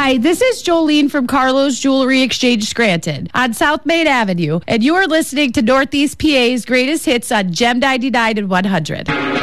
Hi, this is Jolene from Carlo's Jewelry Exchange Scranton on South Main Avenue, and you are listening to Northeast PA's greatest hits on Gem 99 and 100.